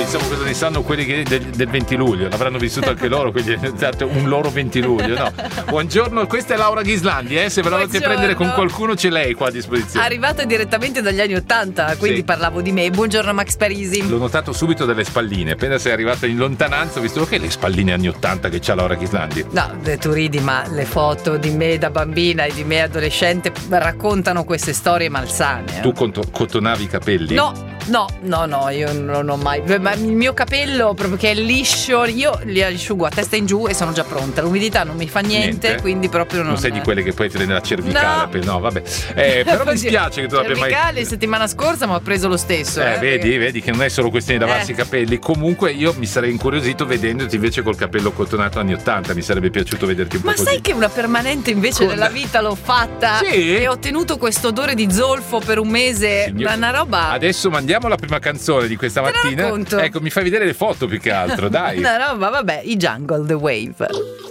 pensavo cosa ne sanno quelli del 20 luglio, l'avranno vissuto anche loro, quindi è stato un loro 20 luglio. No. Buongiorno, questa è Laura Ghislandi, se ve la volete prendere con qualcuno ce l'hai qua a disposizione. Arrivata direttamente dagli anni 80, quindi parlavo di me. Buongiorno Max Parisi. L'ho notato subito dalle spalline, appena sei arrivata in lontananza ho visto che le spalline anni 80 che c'ha Laura Ghislandi. No, tu ridi, ma le foto di me da bambina e di me adolescente raccontano queste storie malsane. Tu cotonavi i capelli? No, io non ho mai. Ma il mio capello proprio che è liscio, io li asciugo a testa in giù e sono già pronta. L'umidità non mi fa niente. Quindi proprio non sei di quelle che poi ti prende la cervicale. No, vabbè. Però mi spiace che tu abbia mai. Cervicale settimana scorsa mi ho preso lo stesso. Vedi che non è solo questione di lavarsi i capelli. Comunque io mi sarei incuriosito vedendoti invece col capello cotonato anni 80. Mi sarebbe piaciuto vederti un po' così. Ma sai che una permanente invece nella vita l'ho fatta? Sì? E ho tenuto questo odore di zolfo per un mese. Una roba. Adesso mandiamo la prima canzone di questa mattina. Ecco, mi fai vedere le foto più che altro, dai. Una roba, vabbè, i Jungle, The Wave.